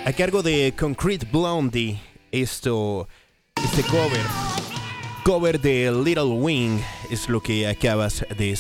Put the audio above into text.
a cargo de Concrete Blondie. Este cover de Little Wing es lo que acabas de